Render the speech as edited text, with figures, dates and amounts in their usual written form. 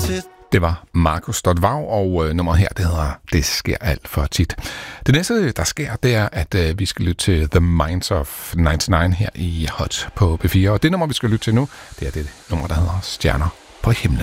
Det var Markus Stodvag, og nummeret her, det hedder Det sker alt for tit. Det næste, der sker, det er, at vi skal lytte til The Minds of 99 her i Hot på P4. Og det nummer, vi skal lytte til nu, det er det nummer, der hedder Stjerner på himlen.